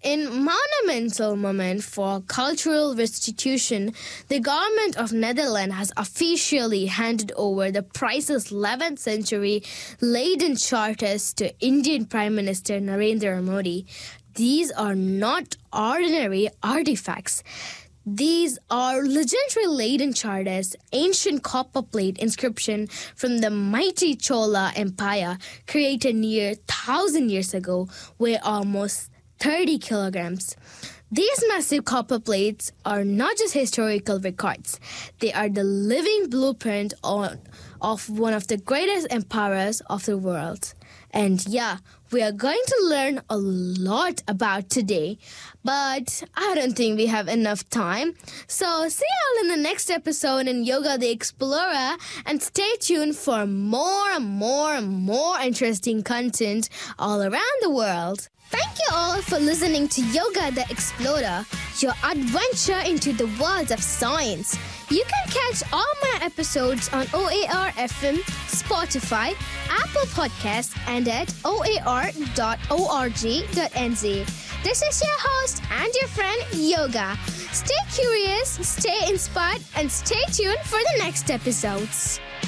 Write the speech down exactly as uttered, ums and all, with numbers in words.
In monumental moment for cultural restitution, the government of Netherlands has officially handed over the priceless eleventh century Leiden charters to Indian Prime Minister Narendra Modi. These are not ordinary artifacts. These are legendary Leiden charters, ancient copper plate inscription from the mighty Chola Empire, created near one thousand years ago, weigh almost thirty kilograms. These massive copper plates are not just historical records. They are the living blueprint on, of one of the greatest empires of the world. And yeah, we are going to learn a lot about today, but I don't think we have enough time. So see you all in the next episode in Yoga the Explorer, and stay tuned for more and more and more interesting content all around the world. Thank you all for listening to Yoga the Explorer, your adventure into the world of science. You can catch all my episodes on O A R F M, Spotify, Apple Podcasts, and at o a r dot org dot n z. This is your host and your friend, Yoga. Stay curious, stay inspired, and stay tuned for the next episodes.